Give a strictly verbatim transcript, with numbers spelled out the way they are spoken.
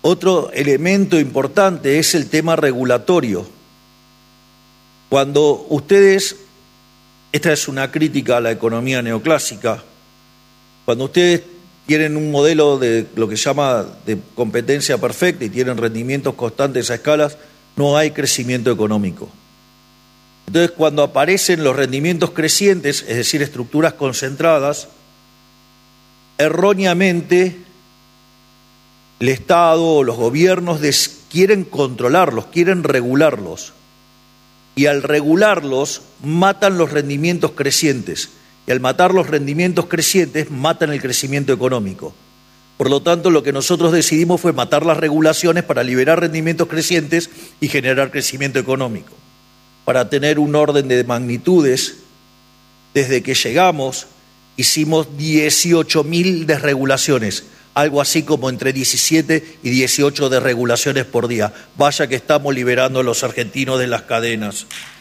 Otro elemento importante es el tema regulatorio. Cuando ustedes, esta es una crítica a la economía neoclásica, cuando ustedes tienen un modelo de lo que se llama de competencia perfecta y tienen rendimientos constantes a escalas, no hay crecimiento económico. Entonces, cuando aparecen los rendimientos crecientes, es decir, estructuras concentradas, erróneamente el Estado o los gobiernos des- quieren controlarlos, quieren regularlos. Y al regularlos, matan los rendimientos crecientes. Y al matar los rendimientos crecientes, matan el crecimiento económico. Por lo tanto, lo que nosotros decidimos fue matar las regulaciones para liberar rendimientos crecientes y generar crecimiento económico. Para tener un orden de magnitudes, desde que llegamos, hicimos dieciocho mil desregulaciones, algo así como entre diecisiete y dieciocho desregulaciones por día. Vaya que estamos liberando a los argentinos de las cadenas.